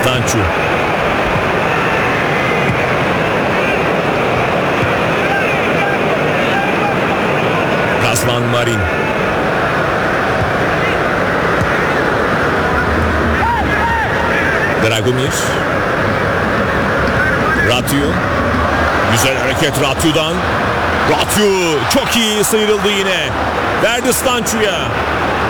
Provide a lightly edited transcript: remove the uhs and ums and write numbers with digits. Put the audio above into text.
Stancu. Kazman Marin. Dragomir. Ratyu. Güzel hareket Ratyu'dan. Ratyu çok iyi sıyrıldı yine. Verdi Stancu'ya.